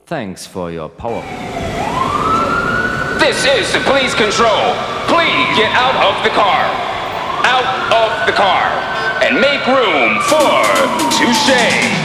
Thanks for your power. This is the police control. Please get out of the car. Out of the car. And make room for Touche.